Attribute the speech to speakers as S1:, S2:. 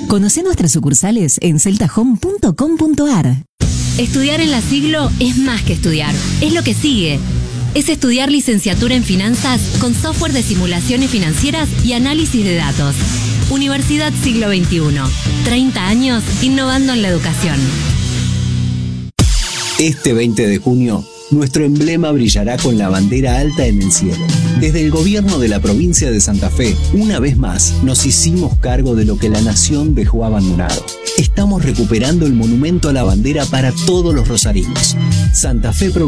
S1: Conoce nuestras sucursales en celtahome.com.ar.
S2: Estudiar en la Siglo es más que estudiar, es lo que sigue. Es estudiar licenciatura en finanzas con software de simulaciones financieras y análisis de datos. Universidad Siglo XXI. 30 años innovando en la educación.
S3: Este 20 de junio, nuestro emblema brillará con la bandera alta en el cielo. Desde el gobierno de la provincia de Santa Fe, una vez más, nos hicimos cargo de lo que la nación dejó abandonado. Estamos recuperando el monumento a la bandera para todos los rosarinos. Santa Fe